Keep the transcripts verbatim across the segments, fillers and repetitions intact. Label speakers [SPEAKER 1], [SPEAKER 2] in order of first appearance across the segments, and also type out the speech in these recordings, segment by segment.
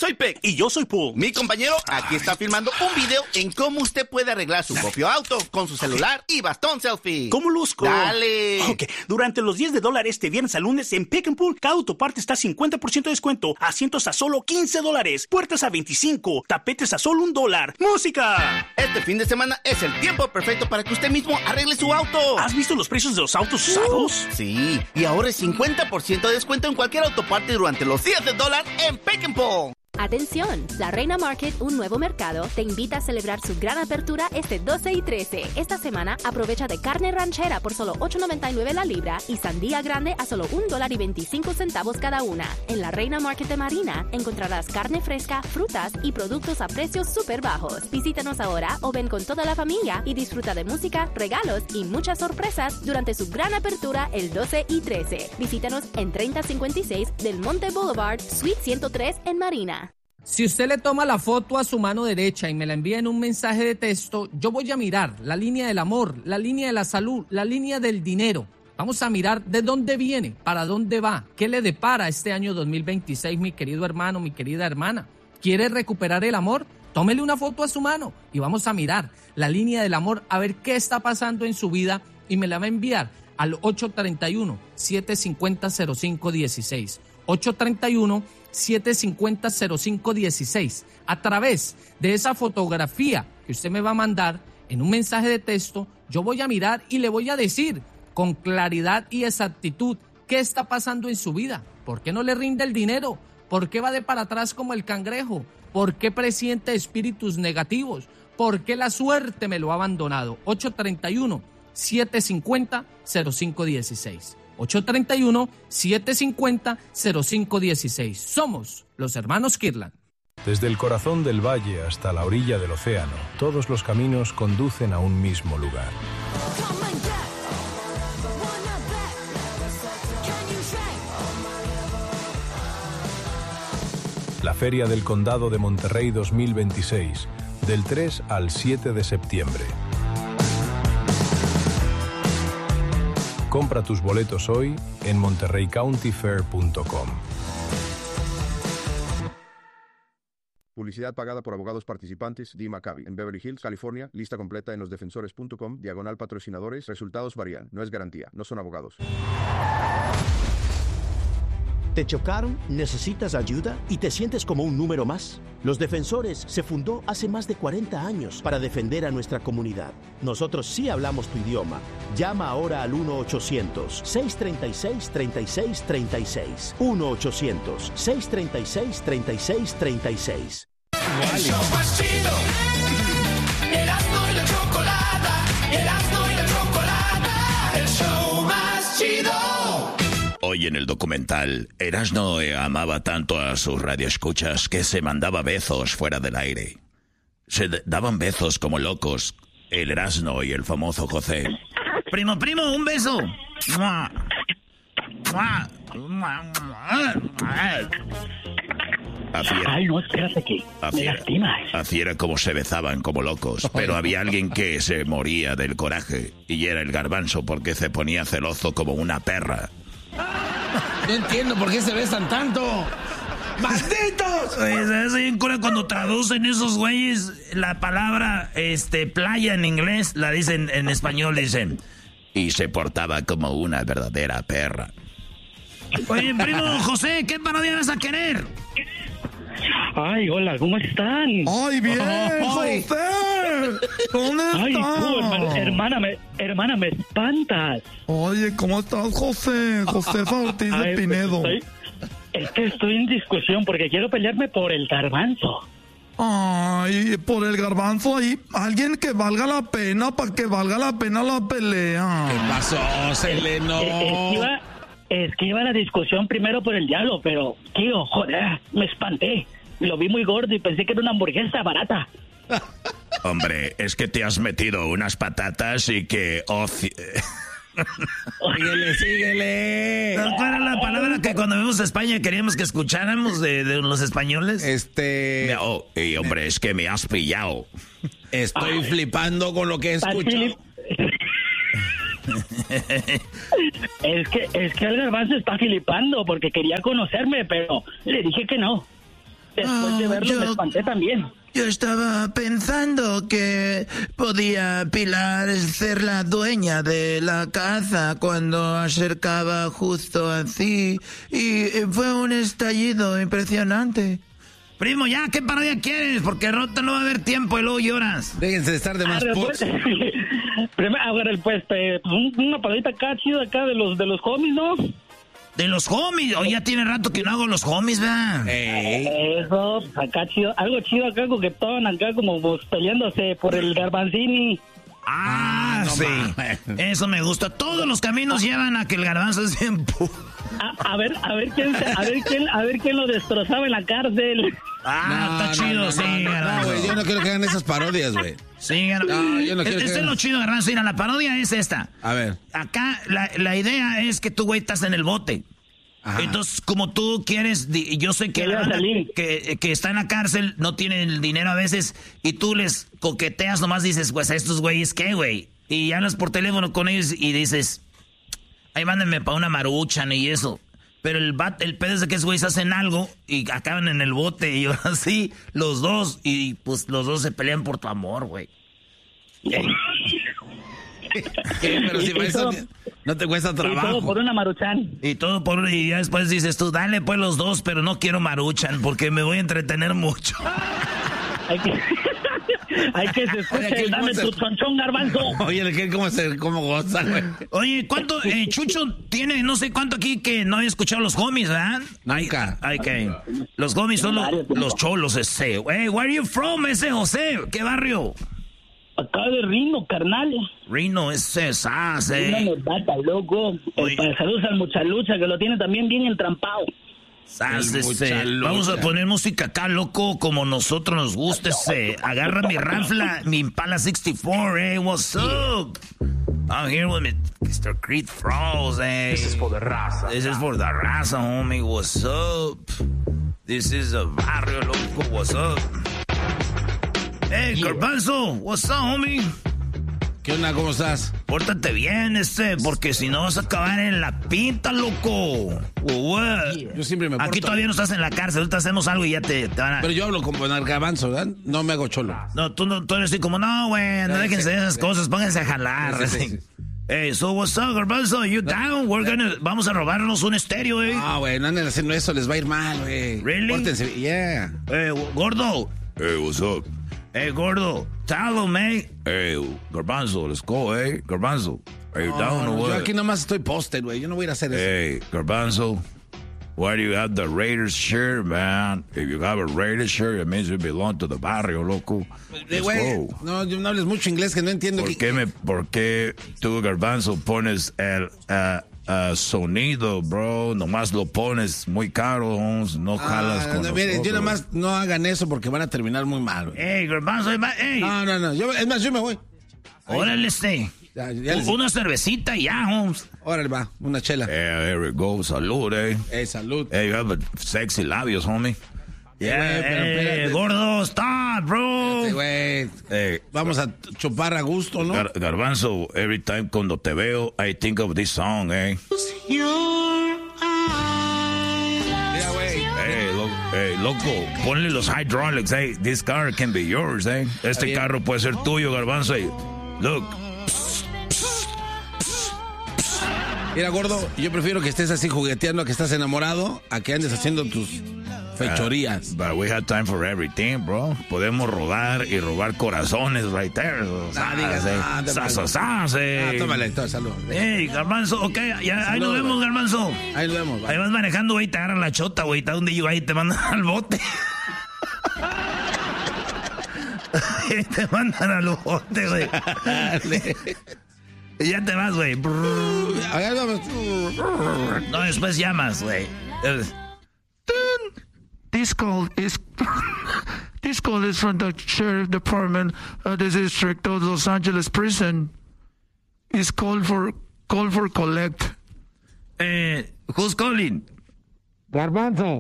[SPEAKER 1] soy Peck.
[SPEAKER 2] Y yo soy Paul.
[SPEAKER 1] Mi compañero aquí está filmando un video en cómo usted puede arreglar su propio auto con su celular y bastón selfie.
[SPEAKER 2] ¿Cómo luzco?
[SPEAKER 1] Dale.
[SPEAKER 2] Ok, durante los diez de dólar este viernes al lunes en Pick and Pull, cada autoparte está cincuenta por ciento de descuento, asientos a solo quince dólares, puertas a veinticinco, tapetes a solo un dólar. ¡Música!
[SPEAKER 1] Este fin de semana es el tiempo perfecto para que usted mismo arregle su auto.
[SPEAKER 2] ¿Has visto los precios de los autos usados?
[SPEAKER 1] Uh, sí, y ahorre cincuenta por ciento de descuento en cualquier autoparte durante los días de dólar en Pick and Pull.
[SPEAKER 3] Atención, la Reina Market, un nuevo mercado, te invita a celebrar su gran apertura este doce y trece. Esta semana aprovecha de carne ranchera por solo ocho noventa y nueve la libra y sandía grande a solo un dólar y veinticinco centavos cada una. En la Reina Market de Marina encontrarás carne fresca, frutas y productos a precios súper bajos. Visítanos ahora o ven con toda la familia y disfruta de música, regalos y muchas sorpresas durante su gran apertura el doce y trece. Visítanos en treinta cincuenta y seis del Monte Boulevard, Suite ciento tres en Marina.
[SPEAKER 4] Si usted le toma la foto a su mano derecha y me la envía en un mensaje de texto, yo voy a mirar la línea del amor, la línea de la salud, la línea del dinero. Vamos a mirar de dónde viene, para dónde va, qué le depara este año dos mil veintiséis, mi querido hermano, mi querida hermana. ¿Quiere recuperar el amor? Tómele una foto a su mano y vamos a mirar la línea del amor, a ver qué está pasando en su vida y me la va a enviar al ocho tres uno, siete cinco cero, cero cinco uno seis. ocho tres uno, siete cinco cero, cero cinco uno seis. A través de esa fotografía que usted me va a mandar en un mensaje de texto, yo voy a mirar y le voy a decir con claridad y exactitud qué está pasando en su vida. ¿Por qué no le rinde el dinero? ¿Por qué va de para atrás como el cangrejo? ¿Por qué presiente espíritus negativos? ¿Por qué la suerte me lo ha abandonado? ocho tres uno, siete cinco cero, cero cinco uno seis. ocho tres uno, siete cinco cero, cero cinco uno seis. Somos los hermanos Kirtland.
[SPEAKER 5] Desde el corazón del valle hasta la orilla del océano, todos los caminos conducen a un mismo lugar. La Feria del Condado de Monterrey dos mil veintiséis, del tres al siete de septiembre. Compra tus boletos hoy en monterrey county fair punto com.
[SPEAKER 6] Publicidad pagada por abogados participantes de Maccabi en Beverly Hills, California. Lista completa en los defensores punto com, diagonal patrocinadores. Resultados varían. No es garantía. No son abogados.
[SPEAKER 7] ¿Te chocaron? ¿Necesitas ayuda? ¿Y te sientes como un número más? Los Defensores se fundó hace más de cuarenta años para defender a nuestra comunidad. Nosotros sí hablamos tu idioma. Llama ahora al uno ochocientos, seis tres seis, tres seis tres seis. uno ochocientos, seis tres seis, tres seis tres seis.
[SPEAKER 8] El show más chido. Erasmo y la chocolata. Erasmo y la chocolata. El show más chido.
[SPEAKER 9] Hoy en el documental, Erasmo amaba tanto a sus radioescuchas que se mandaba besos fuera del aire. Se daban besos como locos, el Erasmo y el famoso José. Primo, primo, un beso. Así era.
[SPEAKER 10] Ay, no, espérate que
[SPEAKER 9] así
[SPEAKER 10] me
[SPEAKER 9] era,
[SPEAKER 10] lastimas.
[SPEAKER 9] así era como se besaban como locos. Pero había alguien que se moría del coraje y era el Garbanzo porque se ponía celoso como una perra.
[SPEAKER 11] No entiendo por qué se besan tanto. ¡Malditos!
[SPEAKER 9] ¿Sabes bien cuando traducen esos güeyes la palabra este playa en inglés? La dicen en español, dicen. Y se portaba como una verdadera perra. Oye, primo José, ¿qué parodia vas a querer?
[SPEAKER 10] Ay, hola, ¿cómo están?
[SPEAKER 11] ¡Ay, bien, José! ¿Dónde estás?
[SPEAKER 10] Ay, tú, hermana, hermana, me, hermana, me espantas.
[SPEAKER 11] Oye, ¿cómo estás, José? José Ortiz de
[SPEAKER 10] Ay,
[SPEAKER 11] Pinedo.
[SPEAKER 10] Pues estoy, es que estoy en discusión porque quiero pelearme por el Garbanzo.
[SPEAKER 11] Ay, por el Garbanzo ahí, alguien que valga la pena, para que valga la pena la pelea.
[SPEAKER 12] ¿Qué pasó, Seleno?
[SPEAKER 10] Es, es, que iba, es que iba la discusión primero por el diablo, pero, tío, joder, me espanté. Lo vi muy gordo y pensé que era una hamburguesa barata.
[SPEAKER 9] Hombre, es que te has metido unas patatas y que... Oh,
[SPEAKER 12] síguele, síguele.
[SPEAKER 9] ¿Cuál era la palabra que cuando vimos a España queríamos que escucháramos de, de los españoles?
[SPEAKER 12] Este...
[SPEAKER 9] Oh, y hombre, es que me has pillado.
[SPEAKER 12] Estoy Ay. flipando con lo que he escuchado.
[SPEAKER 10] Es que, es que el Garbanzo está flipando porque quería conocerme, pero le dije que no. Después
[SPEAKER 9] Ah,
[SPEAKER 10] de verlo
[SPEAKER 9] yo-
[SPEAKER 10] me espanté también.
[SPEAKER 9] Yo estaba pensando que podía Pilar ser la dueña de la casa cuando acercaba justo así y fue un estallido impresionante. Primo, ya, ¿qué parodia quieres? Porque no, no va a haber tiempo y luego lloras.
[SPEAKER 12] Déjense de estar de más
[SPEAKER 10] Arre,
[SPEAKER 12] pops.
[SPEAKER 10] pues, primero, a ver, pues, eh, pues, un- una parodita acá chida acá de los de los homies, ¿no?
[SPEAKER 9] De los homies. Oye, ya tiene rato que no hago los homies, ¿verdad?
[SPEAKER 10] Eso, pues, acá chido, algo chido acá que estaban acá como pues, peleándose por el Garbanzini.
[SPEAKER 9] Ah, sí. Eso me gusta. Todos los caminos llevan a que el garbanzo se empu...
[SPEAKER 10] A, a ver, a ver quién, se- a ver quién, a ver quién lo destrozaba en la cárcel.
[SPEAKER 9] Ah, está
[SPEAKER 12] No,
[SPEAKER 9] chido,
[SPEAKER 12] no, no,
[SPEAKER 9] sí,
[SPEAKER 12] no, no,
[SPEAKER 9] garbanzo.
[SPEAKER 12] güey, yo no quiero que hagan esas parodias, güey.
[SPEAKER 9] Sí, gar-
[SPEAKER 12] No, yo no quiero
[SPEAKER 9] Este
[SPEAKER 12] que-
[SPEAKER 9] es lo chido, garbanzo. Mira, la parodia es esta.
[SPEAKER 12] A ver.
[SPEAKER 9] Acá la, la idea es que tú, güey, estás en el bote.
[SPEAKER 12] Ajá.
[SPEAKER 9] Entonces, como tú quieres, di- yo sé que,
[SPEAKER 10] Que ya salí.
[SPEAKER 9] que, que está en la cárcel, no tienen el dinero a veces, y tú les coqueteas, nomás dices, pues a estos güeyes, ¿qué, güey? Y hablas por teléfono con ellos y dices, ahí mándenme para una maruchan y eso. Pero el bat, el pedo es de que esos güeyes hacen algo y acaban en el bote y ahora sí, los dos, y pues los dos se pelean por tu amor, güey.
[SPEAKER 12] Pero si
[SPEAKER 10] Y-
[SPEAKER 12] para
[SPEAKER 10] y
[SPEAKER 12] eso
[SPEAKER 10] todo-
[SPEAKER 12] no te cuesta
[SPEAKER 10] Y todo
[SPEAKER 12] trabajo.
[SPEAKER 10] por una maruchan.
[SPEAKER 9] Y todo por y ya después dices tú, dale pues los dos, pero no quiero maruchan porque me voy a entretener mucho.
[SPEAKER 10] Hay que, hay que se escuche,
[SPEAKER 12] Oye, ¿qué-
[SPEAKER 10] dame
[SPEAKER 12] cómo
[SPEAKER 10] tu
[SPEAKER 12] se-
[SPEAKER 10] chonchón, Garbanzo.
[SPEAKER 12] Oye, el que cómo se cómo goza, güey.
[SPEAKER 9] Oye, ¿cuánto? Eh, Chucho tiene no sé cuánto aquí que no había escuchado los homies, ¿verdad?
[SPEAKER 12] Nunca.
[SPEAKER 9] Ay, que los homies son los, los cholos ese. Hey, where are you from, ese José? ¿Qué barrio?
[SPEAKER 10] Acá de Rino, carnal.
[SPEAKER 9] Reno, ese Sas,
[SPEAKER 10] Una
[SPEAKER 9] eh.
[SPEAKER 10] notata, loco.
[SPEAKER 9] Oye.
[SPEAKER 10] Eh, saludos al Muchalucha, que lo tiene también bien entrampado.
[SPEAKER 9] Sas,
[SPEAKER 12] El
[SPEAKER 9] ese.
[SPEAKER 12] muchalucha.
[SPEAKER 9] Vamos a poner música acá, loco, como nosotros nos gusta, ese. Agarra mi rafla, mi Impala sesenta y cuatro, eh. What's up? I'm here with me, mister Creed Froze, eh.
[SPEAKER 13] This is for the raza.
[SPEAKER 9] This is for the raza, homie. What's up? This is a barrio, loco. What's up? Hey, Garbanzo. What's up, homie?
[SPEAKER 12] ¿Qué onda? ¿Cómo estás?
[SPEAKER 9] Pórtate bien, este, porque si no vas a acabar en la pinta, loco. O what?
[SPEAKER 12] Yo siempre me porto.
[SPEAKER 9] Aquí todavía no estás en la cárcel. Ahorita hacemos algo y ya te, te van a...
[SPEAKER 12] Pero yo hablo como en el garbanzo, ¿verdad? No me hago cholo.
[SPEAKER 9] No, tú, no, tú eres así como, no, güey, no
[SPEAKER 12] Sí,
[SPEAKER 9] déjense de esas
[SPEAKER 12] sí.
[SPEAKER 9] cosas, pónganse a jalar.
[SPEAKER 12] Sí, sí, sí.
[SPEAKER 9] Hey, so what's up, Garbanzo? You down? We're gonna... Vamos a robarnos un estéreo, eh.
[SPEAKER 12] No, güey, no anden haciendo eso, les va a ir mal, güey.
[SPEAKER 9] Really?
[SPEAKER 12] Pórtense, yeah.
[SPEAKER 9] Hey, gordo.
[SPEAKER 1] Hey, what's up?
[SPEAKER 9] Hey, gordo. Talo, mate.
[SPEAKER 1] Hey, Garbanzo, let's go, eh? Garbanzo, are you
[SPEAKER 12] No,
[SPEAKER 1] down
[SPEAKER 12] no,
[SPEAKER 1] or
[SPEAKER 12] yo
[SPEAKER 1] what?
[SPEAKER 12] aquí nomás estoy posted, güey. Yo no voy a ir a hacer eso.
[SPEAKER 1] Hey, Garbanzo, why do you have the Raiders shirt, man? If you have a Raiders shirt, it means you belong to the barrio, loco.
[SPEAKER 12] Eh,
[SPEAKER 1] Let's
[SPEAKER 12] güey,
[SPEAKER 1] go.
[SPEAKER 12] no, yo no hables mucho inglés que no entiendo.
[SPEAKER 1] ¿Por
[SPEAKER 12] que-
[SPEAKER 1] qué, me, ¿Por qué tú, Garbanzo, pones el uh, uh, sonido, bro? Nomás lo pones muy caro, no jalas
[SPEAKER 12] Ah,
[SPEAKER 1] con
[SPEAKER 12] no, miren, yo
[SPEAKER 1] nosotros.
[SPEAKER 12] nomás no hagan eso porque van a terminar muy mal, güey.
[SPEAKER 9] Hey, Garbanzo, hey.
[SPEAKER 12] No, no, no. Yo, es más, yo me voy.
[SPEAKER 9] Órale, este.
[SPEAKER 12] Ya, ya les-
[SPEAKER 9] Una cervecita y ya, Holmes.
[SPEAKER 12] Órale, va, una chela.
[SPEAKER 1] Yeah, there we go. Salud, eh.
[SPEAKER 12] Eh, salud.
[SPEAKER 1] Hey, you have a sexy labios, homie.
[SPEAKER 9] Yeah,
[SPEAKER 12] güey, pero
[SPEAKER 9] hey,
[SPEAKER 12] espérate.
[SPEAKER 9] gordo, stop, bro.
[SPEAKER 12] Sí, güey.
[SPEAKER 1] Hey,
[SPEAKER 12] Vamos a t- chupar a gusto, ¿no?
[SPEAKER 1] Gar- Garbanzo, every time cuando te veo, I think of this song, eh.
[SPEAKER 12] Mira, güey.
[SPEAKER 1] Hey, lo- hey, loco, ponle los hydraulics, eh. This car can be yours, eh. Este
[SPEAKER 12] bien.
[SPEAKER 1] carro puede ser tuyo, Garbanzo. eh. Look,
[SPEAKER 12] Mira, gordo, yo prefiero que estés así jugueteando a que estás enamorado a que andes haciendo tus fechorías.
[SPEAKER 1] but we have time for everything, bro. Podemos rodar y robar corazones right there.
[SPEAKER 12] No digas nada,
[SPEAKER 1] Sas,
[SPEAKER 12] tómale.
[SPEAKER 1] sas, sas, eh.
[SPEAKER 12] Ah, tómale, tó- salud.
[SPEAKER 9] Hey, Garbanzo, ok, ya, ahí nos
[SPEAKER 12] Salud,
[SPEAKER 9] vemos,
[SPEAKER 12] güey.
[SPEAKER 9] Garbanzo.
[SPEAKER 12] Ahí nos vemos, va.
[SPEAKER 9] Ahí vas manejando, güey, te agarran la chota, güey, está donde yo ahí te mandan al bote. Te mandan al bote, güey. Y ya te vas, güey.
[SPEAKER 12] Ahí vamos.
[SPEAKER 9] No, después llamas, güey.
[SPEAKER 11] This call is this call is from the sheriff department of the district of Los Angeles prison. It's called for call for collect.
[SPEAKER 9] Eh, who's calling?
[SPEAKER 11] Garbanzo.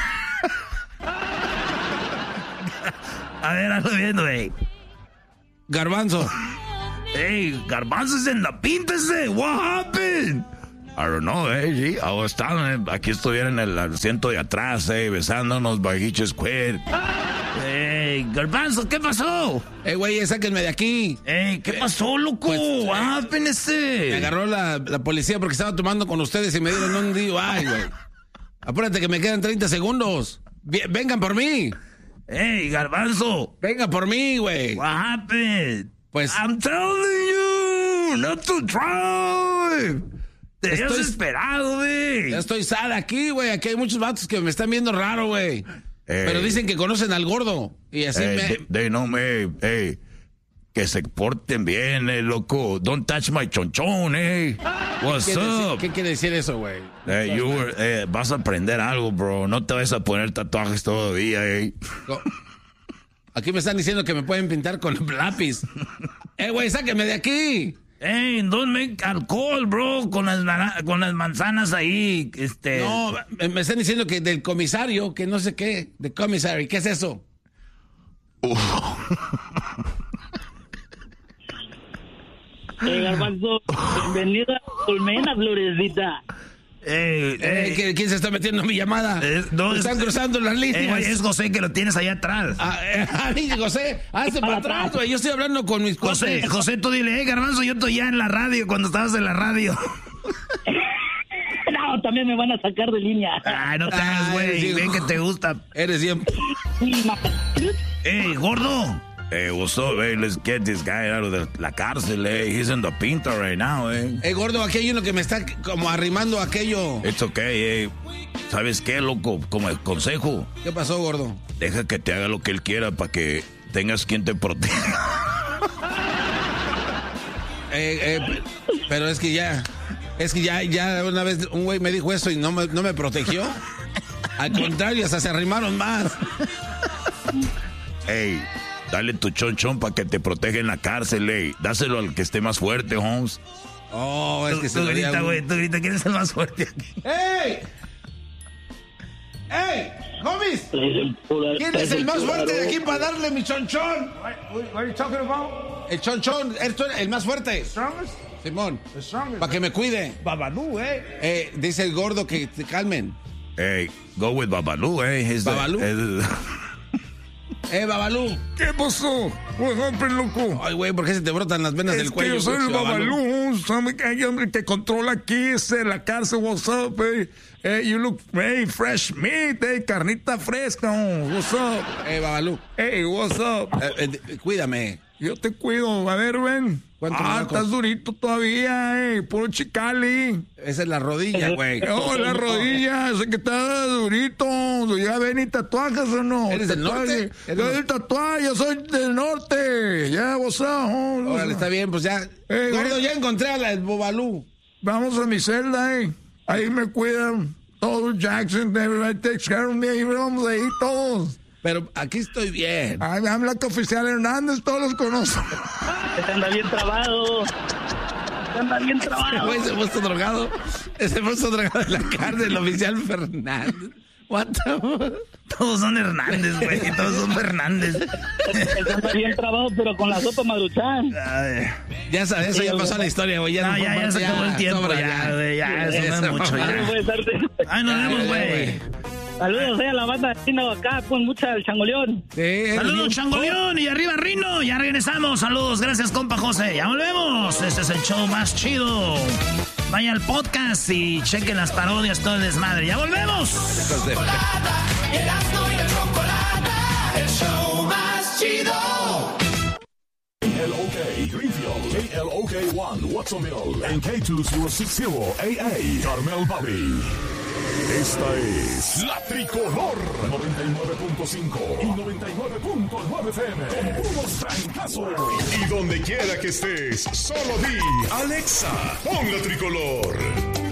[SPEAKER 9] A ver, hazlo bien, güey.
[SPEAKER 12] Garbanzo.
[SPEAKER 9] Hey, Garbanzo is in the pinta ese. What happened?
[SPEAKER 1] I don't know, eh, sí. Ahora están, eh, aquí estuvieran en el asiento de atrás, eh, besándonos, bajiches, squid.
[SPEAKER 9] Ey, Garbanzo, ¿qué pasó?
[SPEAKER 12] Ey, güey, sáquenme de aquí.
[SPEAKER 9] Ey, ¿qué pasó, loco?
[SPEAKER 12] Pues,
[SPEAKER 9] ah, espérense.
[SPEAKER 12] Me agarró la, la policía porque estaba tomando con ustedes y me dieron un D U I, güey. Apúrate que me quedan treinta segundos. V- vengan por mí.
[SPEAKER 9] Ey, Garbanzo.
[SPEAKER 12] Venga por mí, güey.
[SPEAKER 9] What happened?
[SPEAKER 12] Pues...
[SPEAKER 9] I'm telling you, not to drive. Te habías
[SPEAKER 12] Estoy-
[SPEAKER 9] esperado, güey.
[SPEAKER 12] Ya estoy sad aquí, güey. Aquí hay muchos vatos que me están viendo raro, güey.
[SPEAKER 1] Ey.
[SPEAKER 12] Pero dicen que conocen al gordo. Y así
[SPEAKER 1] Ey,
[SPEAKER 12] me...
[SPEAKER 1] de, de no me, ey, que se porten bien, eh, loco. Don't touch my chonchón, eh. What's
[SPEAKER 12] ¿Qué, decir-
[SPEAKER 1] up?
[SPEAKER 12] ¿Qué quiere decir eso, güey?
[SPEAKER 1] Eh, you were- eh, vas a aprender algo, bro. No te vas a poner tatuajes todavía, eh.
[SPEAKER 12] No. Aquí me están diciendo que me pueden pintar con lápiz. Eh, güey, sáquenme de aquí.
[SPEAKER 9] Ey, don't make alcohol, bro, con las, nara- con las manzanas ahí, este...
[SPEAKER 12] No, me me están diciendo que del comisario, que no sé qué. De comisario, ¿qué es eso?
[SPEAKER 10] Eh, Garbanzo, bienvenida a Colmena, Florecita.
[SPEAKER 9] Ey,
[SPEAKER 12] Eh,
[SPEAKER 9] ey,
[SPEAKER 12] ¿quién- ¿Quién se está metiendo en mi llamada?
[SPEAKER 9] Eh, no,
[SPEAKER 12] Me están
[SPEAKER 9] es-
[SPEAKER 12] cruzando las
[SPEAKER 9] ey,
[SPEAKER 12] líneas.
[SPEAKER 9] güey, es José que lo tienes allá atrás.
[SPEAKER 12] Ah, eh, ay, José, hazte para atrás, güey. Yo estoy hablando con mis
[SPEAKER 9] José,
[SPEAKER 12] cuates.
[SPEAKER 9] José, tú dile, eh, Garbanzo, yo estoy ya en la radio, cuando estabas en la radio.
[SPEAKER 10] No, también me van a sacar de línea.
[SPEAKER 9] Ay, no te hagas,
[SPEAKER 12] Ay,
[SPEAKER 9] güey,
[SPEAKER 12] sí,
[SPEAKER 9] ven
[SPEAKER 12] jo-
[SPEAKER 9] que te gusta.
[SPEAKER 12] Eres bien.
[SPEAKER 9] Ey, gordo.
[SPEAKER 1] Hey, what's up, hey? Let's get this guy out of the, la cárcel, eh. He's in the pinta right now, eh.
[SPEAKER 12] Eh, gordo, aquí hay uno que me está como arrimando aquello.
[SPEAKER 1] It's okay, eh. ¿Sabes qué, loco? Como el consejo,
[SPEAKER 12] ¿Qué pasó, gordo?
[SPEAKER 1] deja que te haga lo que él quiera para que tengas quien te proteja.
[SPEAKER 12] Eh, eh, pero es que ya, es que ya, ya una vez un güey me dijo eso y no me, no me protegió. Al contrario, hasta se arrimaron más.
[SPEAKER 1] Hey, dale tu chonchón para que te proteja en la cárcel, eh. Dáselo al que esté más fuerte, Holmes.
[SPEAKER 12] Oh, es
[SPEAKER 9] Tú,
[SPEAKER 12] que se
[SPEAKER 9] tú
[SPEAKER 12] lo di a
[SPEAKER 9] grita,
[SPEAKER 12] un-
[SPEAKER 9] güey, tú grita, ¿quién es el más fuerte aquí?
[SPEAKER 12] ¡Ey! ¡Ey! ¡Homies! ¿Quién es el más fuerte de aquí para darle mi chonchón?
[SPEAKER 11] What are you talking about?
[SPEAKER 12] El chonchón, el, el más fuerte.
[SPEAKER 11] Strongest?
[SPEAKER 12] Simón,
[SPEAKER 11] The strongest.
[SPEAKER 12] para que me cuide.
[SPEAKER 11] Babalú, eh.
[SPEAKER 12] Eh, dice el gordo que te calmen.
[SPEAKER 1] Hey, go with Babalú, eh. He's the-
[SPEAKER 12] Babalú?
[SPEAKER 1] el-
[SPEAKER 12] Eh, Babalú.
[SPEAKER 11] ¿Qué pasó? What happened, loco?
[SPEAKER 12] Ay, güey, ¿por qué se te brotan las venas
[SPEAKER 11] Es
[SPEAKER 12] del
[SPEAKER 11] que
[SPEAKER 12] cuello?
[SPEAKER 11] yo soy el
[SPEAKER 12] pinche
[SPEAKER 11] Babalú, ¿sabe que hay hombre que controla aquí, es en la cárcel, what's up, eh? Hey, you look, hey, fresh meat, hey, carnita fresca, oh, what's up?
[SPEAKER 12] Eh, Babalú.
[SPEAKER 11] Hey, what's up?
[SPEAKER 12] Eh, eh, cuídame.
[SPEAKER 11] Yo te cuido, a ver, ven.
[SPEAKER 12] ¿Cuántos
[SPEAKER 11] Ah,
[SPEAKER 12] nacos?
[SPEAKER 11] estás durito todavía, eh, puro chicali.
[SPEAKER 12] Esa es la rodilla, güey.
[SPEAKER 11] Oh, la rodilla, sé que está durito. ¿Ya ven y tatuajes o no?
[SPEAKER 12] ¿Eres del
[SPEAKER 11] Tatuaje.
[SPEAKER 12] norte? ¿Eres
[SPEAKER 11] Yo
[SPEAKER 12] del-
[SPEAKER 11] del tatuaje, yo soy del norte. Ya, what's up, oh, what's
[SPEAKER 12] Órale,
[SPEAKER 11] up?
[SPEAKER 12] está bien, pues ya.
[SPEAKER 11] Eh,
[SPEAKER 12] Gordo,
[SPEAKER 11] eh.
[SPEAKER 12] ya encontré a la del Babalú.
[SPEAKER 11] Vamos a mi celda, eh. Ahí me cuidan todos Jackson, everybody takes care of me. Ahí vamos ahí todos.
[SPEAKER 12] Pero aquí estoy bien.
[SPEAKER 11] Ay, habla que oficial Hernández, todos los conozco.
[SPEAKER 10] Ese anda bien trabado. Ese anda bien trabado.
[SPEAKER 12] Güey, se puso drogado. Se puso drogado en la cárcel, el oficial Fernández. What the fuck?
[SPEAKER 9] Todos son Hernández, güey, todos son Fernández.
[SPEAKER 10] Ese anda bien trabado, pero con la sopa Maruchan.
[SPEAKER 9] Ay,
[SPEAKER 12] Ya sabes, eso ya pasó la historia, güey. Ya
[SPEAKER 9] no,
[SPEAKER 12] no,
[SPEAKER 9] ya, ya se acabó el tiempo,
[SPEAKER 12] sobra,
[SPEAKER 9] ya, güey, ya, eso no es
[SPEAKER 12] Eso,
[SPEAKER 9] mucho,
[SPEAKER 12] mamá.
[SPEAKER 10] No
[SPEAKER 9] ya.
[SPEAKER 10] puede ser.
[SPEAKER 9] Ay, nos vemos, güey.
[SPEAKER 10] Saludos eh, a la banda de Rino acá con mucha el changoleón.
[SPEAKER 12] Sí,
[SPEAKER 9] Saludos, Changoleón, y arriba Rino, ya regresamos. Saludos, gracias, compa José. Ya volvemos. Este es el show más chido. Vaya al podcast y chequen las parodias, todo el desmadre. Ya volvemos.
[SPEAKER 8] Erasmo y la chocolata, el show más chido.
[SPEAKER 13] K L O K Greenfield, K L O K one Watsonville, en K dos cero seis cero A A Carmel Valley. Esta es La Tricolor noventa y nueve punto cinco y noventa y nueve punto nueve F M. Con puros trancazos. Y donde quiera que estés, solo di Alexa, pon La Tricolor.